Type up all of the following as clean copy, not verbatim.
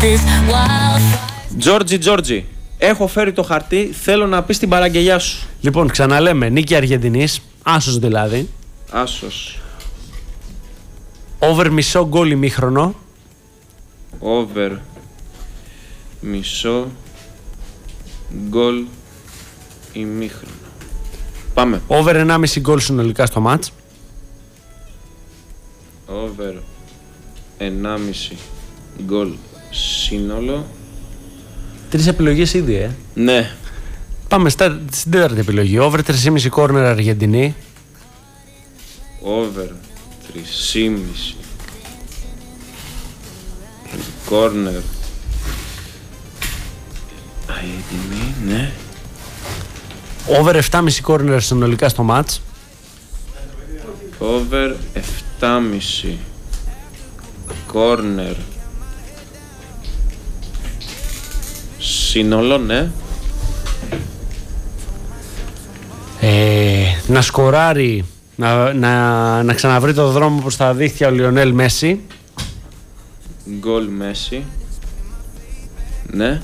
Τζόρτζι, έχω φέρει το χαρτί, θέλω να πεις την παραγγελιά σου. Λοιπόν, ξαναλέμε, νίκη Αργεντινής, άσος δηλαδή. Άσος. Over μισό γκολ ημίχρονο. Over μισό γκολ ημίχρονο. Πάμε. Over 1,5 γκολ συνολικά στο μάτς. Over 1,5 γκολ σύνολο. 3 επιλογές ήδη, Ναι. Πάμε στην τέταρτη επιλογή. Over 3,5 κόρνερ Αργεντινή. Over 3,5 κόρνερ Αργεντινή, ναι. Over 7,5 κόρνερ συνολικά στο μάτς. Over 7,5 κόρνερ σύνολο, ναι. Να σκοράρει, να ξαναβρει το δρόμο προς τα δίχτυα ο Λιονέλ Μέση. Γκολ Μέση, ναι.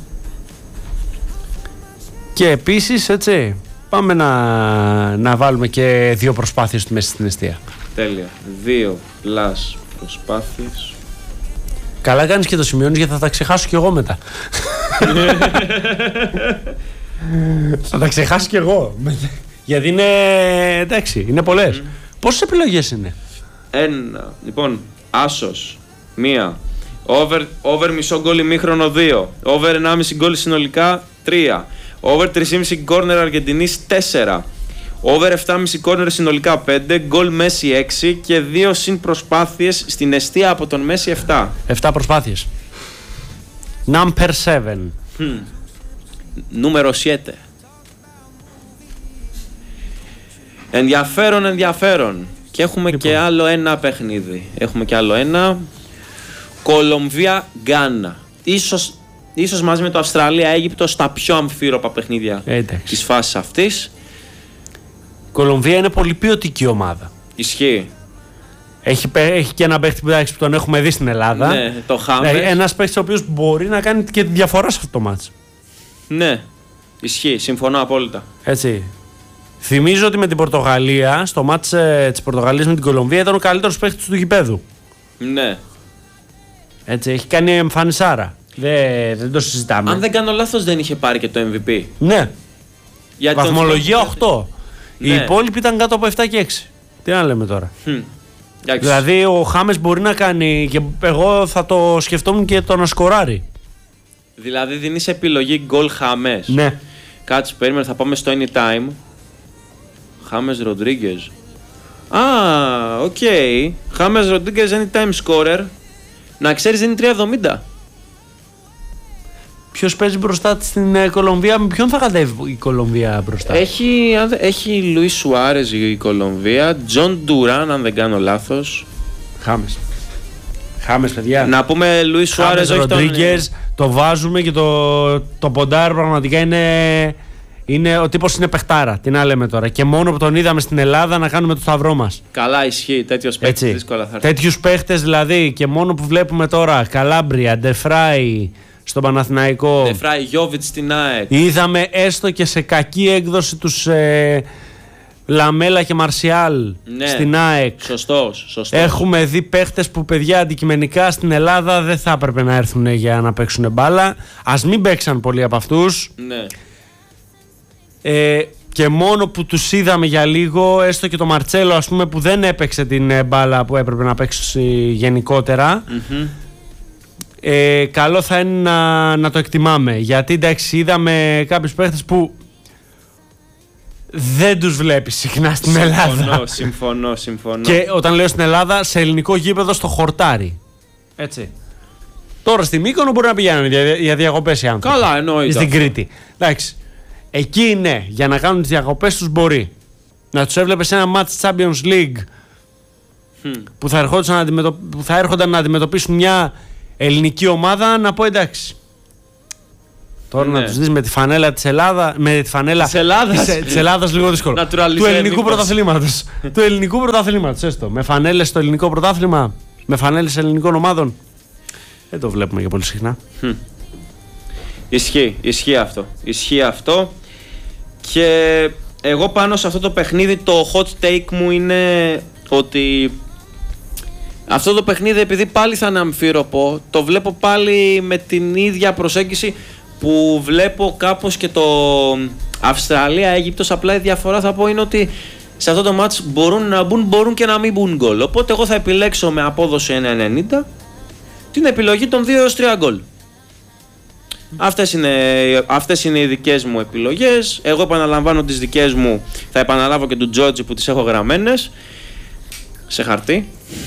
Και επίσης, έτσι, πάμε να βάλουμε και 2 προσπάθειες του Μέση στην εστία. Τέλεια. 2 πλάς προσπάθειες. Καλά κάνεις και το σημειώνεις, γιατί θα τα ξεχάσω κι εγώ μετά. Θα τα ξεχάσω κι εγώ. Γιατί είναι, εντάξει, είναι πολλές. Πόσες επιλογές είναι? 1. Λοιπόν, άσος 1. Over μισό γκολ ημίχρονο 2. Over 1,5 γκολ συνολικά 3. Over 3,5 κόρνερ Αργεντινής 4. Over 7,5 κόρνερ συνολικά 5. Γκολ Μέση 6 και 2 συν προσπάθειες στην εστία από τον Μέση 7. 7 προσπάθειες. Number 7. Νούμερο 7. Ενδιαφέρον. Και έχουμε και άλλο ένα παιχνίδι. Κολομβία Γκάνα. Ίσως μαζί με το Αυστραλία-Αίγυπτο στα πιο αμφίροπα παιχνίδια της φάσης αυτής. Η Κολομβία είναι πολύ ποιοτική ομάδα. Ισχύει. Έχει και ένα παίχτη που τον έχουμε δει στην Ελλάδα. Ναι, το Χάμες. Ένας παίχτης ο οποίος μπορεί να κάνει και τη διαφορά σε αυτό το μάτς. Ναι, ισχύει. Συμφωνώ απόλυτα. Έτσι. Θυμίζω ότι με την Πορτογαλία, στο μάτς της Πορτογαλίας με την Κολομβία, ήταν ο καλύτερος παίχτης του γηπέδου. Ναι. Έτσι, έχει κάνει εμφανισάρα. Δεν το συζητάμε. Αν δεν κάνω λάθος, δεν είχε πάρει και το MVP. Ναι. Γιατί βαθμολογία 8. Ναι. Οι υπόλοιποι ήταν κάτω από 7 και 6. Τι να λέμε τώρα. Δηλαδή ο Χάμες μπορεί να κάνει, και εγώ θα το σκεφτόμουν και το να σκοράρει. Δηλαδή δίνεις επιλογή γκολ Χάμες. Ναι. Κάτσε, περίμενε, θα πάμε στο anytime. Χάμες Ροντρίγκεζ. Οκ. Χάμες Ροντρίγκεζ anytime scorer. Να ξέρεις, είναι 3,70. Ποιος παίζει μπροστά στην Κολομβία, με ποιον θα κατέβει η Κολομβία μπροστά? Έχει Λουίς Σουάρες η Κολομβία, Τζον Ντουράν, αν δεν κάνω λάθος. Χάμες, παιδιά. Να πούμε Λουίς Σουάρες, όχι τον Ροντρίγκεζ, το βάζουμε και το ποντάρ πραγματικά είναι ο τύπος, είναι παιχτάρα. Τι να λέμε τώρα. Και μόνο που τον είδαμε στην Ελλάδα να κάνουμε το σταυρό μας. Καλά, ισχύει. Τέτοιος παίχτης δύσκολα θα έρθει. Τέτοιους παίχτες δηλαδή, και μόνο που βλέπουμε τώρα, Καλάμπρια, Ντεφράι στον Παναθηναϊκό. Ντεφράι, Γιόβιτς στην ΑΕΚ. Είδαμε έστω και σε κακή έκδοση τους Λαμέλα και Μαρσιάλ στην ΑΕΚ. Σωστός. Έχουμε δει παίχτες που, παιδιά, αντικειμενικά στην Ελλάδα δεν θα έπρεπε να έρθουν για να παίξουν μπάλα. Ας μην παίξαν πολλοί από αυτούς. Ναι. Και μόνο που τους είδαμε για λίγο, έστω και το Μαρτσέλο, ας πούμε, που δεν έπαιξε την μπάλα που έπρεπε να παίξει γενικότερα, καλό θα είναι να το εκτιμάμε. Γιατί, εντάξει, είδαμε κάποιους παίχτες που δεν τους βλέπεις συχνά στην Ελλάδα. Συμφωνώ. Και όταν λέω στην Ελλάδα, σε ελληνικό γήπεδο στο χορτάρι. Έτσι. Τώρα στη Μύκονο μπορεί να πηγαίνουν για διακοπές οι άνθρωποι. Καλά, εννοείται. Στην Κρήτη. Εντάξει. Εκεί ναι, για να κάνουν τις διακοπές τους μπορεί. Να τους έβλεπες σε ένα match Champions League που θα έρχονταν να αντιμετωπίσουν μια ελληνική ομάδα, να πω εντάξει. Τώρα να τους δεις με τη φανέλα της Ελλάδας. Με τη φανέλα της Ελλάδας λίγο δύσκολο. Του ελληνικού πρωταθλήματος. Του ελληνικού πρωταθλήματος, έστω. Με φανέλες στο ελληνικό πρωτάθλημα. Με φανέλες ελληνικών ομάδων. Δεν το βλέπουμε και πολύ συχνά. Ισχύει αυτό. Και εγώ πάνω σε αυτό το παιχνίδι το hot take μου είναι ότι αυτό το παιχνίδι, επειδή πάλι θα είναι αμφίροπο, το βλέπω πάλι με την ίδια προσέγγιση που βλέπω κάπως και το Αυστραλία-Αίγυπτος. Απλά η διαφορά θα πω είναι ότι σε αυτό το μάτς μπορούν να μπουν, μπορούν και να μην μπουν γκολ. Οπότε εγώ θα επιλέξω με απόδοση 1,90 την επιλογή των 2 έως 3 γκολ. Αυτές είναι οι δικές μου επιλογές. Εγώ επαναλαμβάνω τις δικές μου. Θα επαναλάβω και του Τζότζι που τις έχω γραμμένες σε χαρτί.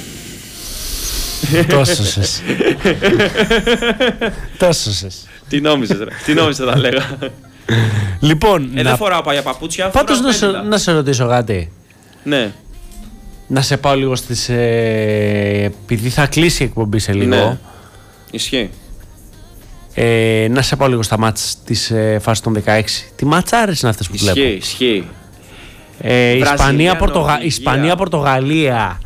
Τόσες. Τι νόμιζες θα λέγα. Λοιπόν, δεν φοράω παλιά παπούτσια. Πάντως να σε ρωτήσω κάτι. Ναι. Να σε πάω λίγο στις... επειδή θα κλείσει η εκπομπή σε λίγο. Ναι. Ισχύει. Να σε πάω λίγο στα μάτς της φάσης των 16. Τι ματσάρες είναι αυτές που βλέπω. Ισχύει. Ισπανία-Πορτογαλία.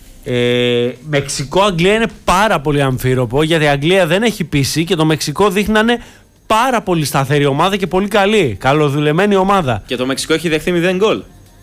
Μεξικό-Αγγλία είναι πάρα πολύ αμφίροπο, γιατί η Αγγλία δεν έχει πείσει και το Μεξικό δείχνανε πάρα πολύ σταθερή ομάδα και πολύ καλή. Καλοδουλεμένη ομάδα. Και το Μεξικό έχει δεχθεί 0 γκολ.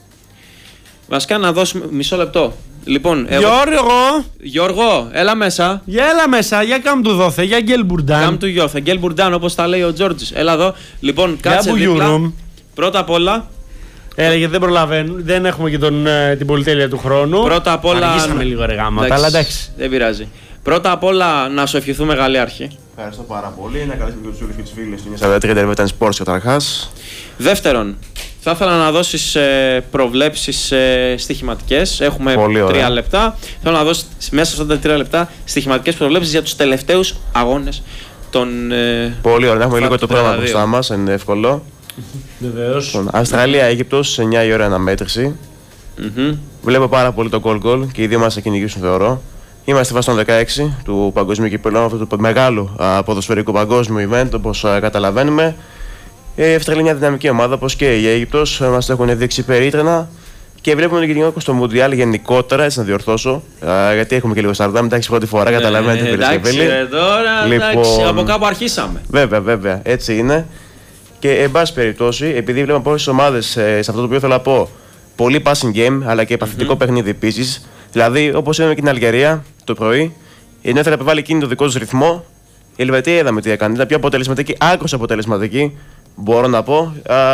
Βασικά να δώσουμε μισό λεπτό. Λοιπόν, Γιώργο, έλα μέσα. Έλα μέσα, για κάμ του δόθε, για Γκέλ Μπουρντάν. Κάμ του γιώθε, Γκέλ Μπουρντάν, όπως τα λέει ο Τζόρτζης. Έλα εδώ. Λοιπόν, κάτσε δίπλα. Πρώτα απ' όλα. Γιατί δεν προλαβαίνουν, δεν έχουμε και την πολυτέλεια του χρόνου. Πρώτα απ' όλα. Αργήσαμε λίγο ρε γάματα, αλλά εντάξει. Δεν πειράζει. Πρώτα απ' όλα να σου ευχηθούμε καλή αρχή. Ευχαριστώ πάρα πολύ. Να καλέσουμε και τους φίλους και τις φίλες του 43 Television Sports καταρχάς. Δεύτερον, θα ήθελα να δώσεις προβλέψεις στοιχηματικές. Έχουμε 3 λεπτά. Θέλω να δώσεις μέσα σε αυτά τα 3 λεπτά στοιχηματικές προβλέψεις για τους τελευταίους αγώνες των. Πολύ ωραία. Έχουμε λίγο το πρόγραμμα μπροστά μας, είναι εύκολο. Βεβαίως. Αυστραλία-Αίγυπτος σε 9 η ώρα αναμέτρηση. Βλέπω πάρα πολύ το goal και οι δύο μας θα κυνηγήσουν, θεωρώ. Είμαστε στη φάση των 16 του Παγκοσμίου Κυπέλλου, αυτού του μεγάλου ποδοσφαιρικού παγκόσμιου event, όπως καταλαβαίνουμε. Η Αυστραλία είναι μια δυναμική ομάδα, όπως και η Αίγυπτος. Μας έχουν δείξει περίτρανα και βλέπουμε τον γενικό στο Μουντιάλ γενικότερα, έτσι να διορθώσω. Γιατί έχουμε και λίγο σταρτά, εντάξει, πρώτη φορά καταλαβαίνετε, φίλες και φίλοι. Εντάξει, από κάπου αρχίσαμε. Βέβαια, έτσι είναι. Και εν πάση περιπτώσει, επειδή βλέπουμε πόσες ομάδες σε αυτό το οποίο θέλω να πω, πολύ passing game, αλλά και παθητικό παιχνίδι επίσης. Δηλαδή, όπως είδαμε και την Αλγερία το πρωί, ενώ ήθελε να επιβάλλει εκείνη το δικό του ρυθμό, η Ελβετία είδαμε τι έκανε. Ήταν πιο αποτελεσματική, άκρως αποτελεσματική, μπορώ να πω.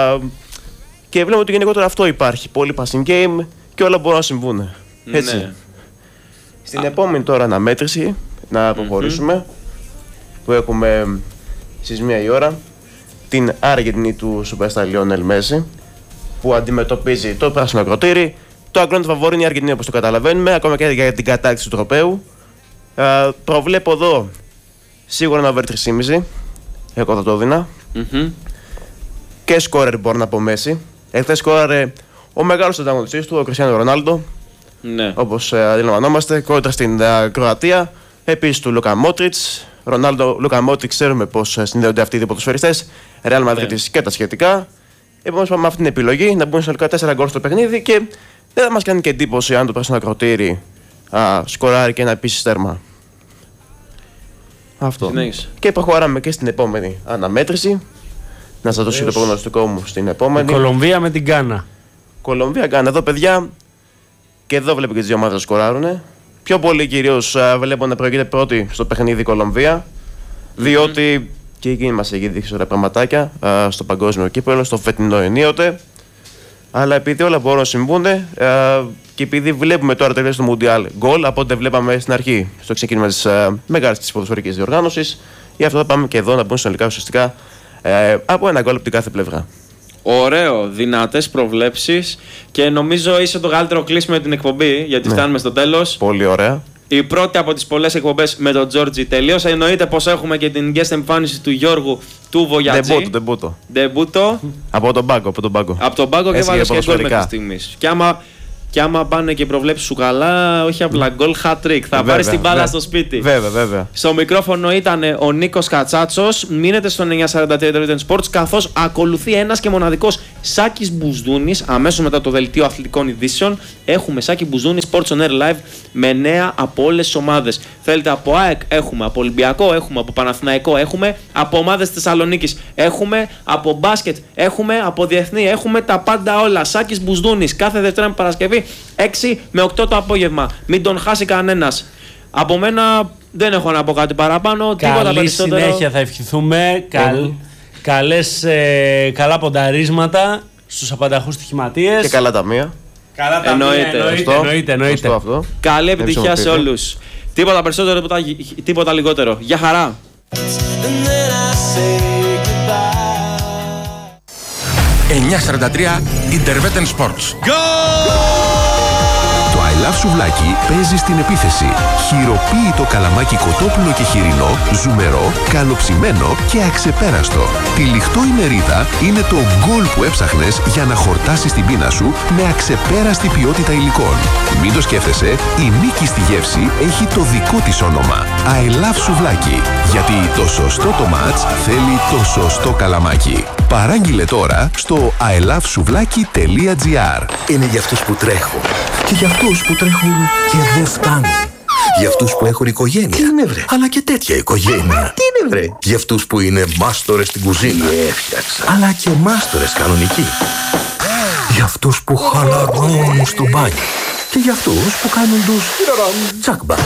Και βλέπουμε ότι γενικότερα αυτό υπάρχει. Πολύ passing game και όλα μπορούν να συμβούν. Έτσι. Ναι. Στην επόμενη τώρα αναμέτρηση, να προχωρήσουμε, που έχουμε στις 1 η ώρα, την Αργεντινή του Superstar Lionel Messi, που αντιμετωπίζει το πράσινο ακροτήρι. Το αγρόνο φαβόρι είναι η Αργεντινή, όπως το καταλαβαίνουμε, ακόμα και για την κατάκτηση του τροπαίου. Προβλέπω εδώ σίγουρα ένα over 3,5. Εγώ θα το έδινα. Και σκόρερ μπορεί να πω Μέση. Εχθές σκόραρε ο μεγάλος ανταγωνιστής του, ο Κριστιάνο Ρονάλντο. Ναι. Όπως αντιλαμβανόμαστε, κόντρα στην Κροατία. Επίσης του Λούκα Μότριτς. Ρονάλντο, Λούκα Μότριτς, ξέρουμε πώς συνδέονται αυτοί οι δύο ποδοσφαιριστές. Ρεάλ Μαδρίτης και τα σχετικά. Επομένως, πάμε με αυτή την επιλογή να μπουν συνολικά 4 γκολ στο παιχνίδι και δεν θα μας κάνει και εντύπωση αν το πράσινο ακροτήρι σκοράρει και ένα επίσης τέρμα. Αυτό. Συνέχισε. Και προχωράμε και στην επόμενη αναμέτρηση. Να σας δώσω το προγνωστικό μου στην επόμενη. Κολομβία με την Γκάνα. Κολομβία-Γκάνα. Εδώ, παιδιά, και εδώ βλέπω και τις δύο ομάδες να σκοράρουν. Πιο πολύ κυρίως βλέπω να προηγείται πρώτη στο παιχνίδι η Κολομβία. Διότι και εκείνη μας έχει δείξει ωραία πραγματάκια στο παγκόσμιο κύπελλο, στο φετινό ενίοτε. Αλλά επειδή όλα μπορούν να συμβούν και επειδή βλέπουμε τώρα τελείως το Μουντιάλ γκολ από ό,τι βλέπαμε στην αρχή, στο ξεκίνημα της μεγάλης της ποδοσφαιρικής διοργάνωσης, γι' αυτό θα πάμε και εδώ να μπουν συνολικά ουσιαστικά από ένα γκολ από την κάθε πλευρά. Ωραίο, δυνατές προβλέψεις και νομίζω είσαι το καλύτερο κλείσιμο για την εκπομπή, γιατί φτάνουμε στο τέλος. Πολύ ωραία. Η πρώτη από τις πολλές εκπομπές με τον Τζόρτζι τελείωσε. Εννοείται πως έχουμε και την guest εμφάνιση του Γιώργου του Βογιατζή. Ντεμπούτο. Από τον πάγκο. Από τον πάγκο και βάλες και γκολ μέχρι στιγμής. Και άμα πάνε και προβλέψεις σου καλά, όχι απλά γκολ, hat-trick. Θα πάρεις την μπάλα στο σπίτι. Βέβαια. Στο μικρόφωνο ήταν ο Νίκος Κατσάτσος. Μείνετε στο 943 Television Sports, καθώς ακολουθεί ένας και μοναδικός Σάκης Μπουζδούνης, αμέσως μετά το δελτίο αθλητικών ειδήσεων. Έχουμε Σάκη Μπουζδούνη, Sports on Air Live με νέα από όλες τις ομάδες. Θέλετε από ΑΕΚ, έχουμε. Από Ολυμπιακό, έχουμε. Από Παναθηναϊκό, έχουμε. Από ομάδες Θεσσαλονίκης, έχουμε. Από μπάσκετ, έχουμε. Από διεθνή, έχουμε. Τα πάντα όλα. Σάκης Μπουζδούνης, κάθε Δευτέρα με Παρασκευή, 6 με 8 το απόγευμα. Μην τον χάσει κανένας. Από μένα δεν έχω να πω κάτι παραπάνω. Τίποτα περισσότερο. Καλή συνέχεια θα ευχηθούμε. Καλά πονταρίσματα στους απανταχούς στοιχηματίες. Και καλά ταμεία. Καλά ταμεία, εννοείται. Αυτό. Καλή επιτυχία σε όλους. Τίποτα περισσότερο, τίποτα λιγότερο. Γεια χαρά. 9:43 Interveten Sports. Το I Love Σουβλάκι παίζει στην επίθεση. Χειροποίητο καλαμάκι κοτόπουλο και χοιρινό, ζουμερό, καλοψημένο και αξεπέραστο. Τυλιχτό η μερίδα είναι το γκολ που έψαχνες για να χορτάσεις την πείνα σου με αξεπέραστη ποιότητα υλικών. Μην το σκέφτεσαι, η νίκη στη γεύση έχει το δικό της όνομα. I Love Σουβλάκι. Γιατί το σωστό το μάτς θέλει το σωστό καλαμάκι. Παράγγειλε τώρα στο ilovesuvlaki.gr. Είναι για αυτούς που τρέχουν και για αυτούς που τρέχουν και δεν φτάνουν. Για αυτούς που έχουν οικογένεια. Τι είναι βρε? Αλλά και τέτοια οικογένεια. Τι είναι βρε? Για αυτούς που είναι μάστορες στην κουζίνα. Έφτιαξα. Αλλά και μάστορες κανονικοί. Για αυτούς που χαλαρώνουν στο μπάνιο. Και για αυτούς που κάνουν τους τσακμπα.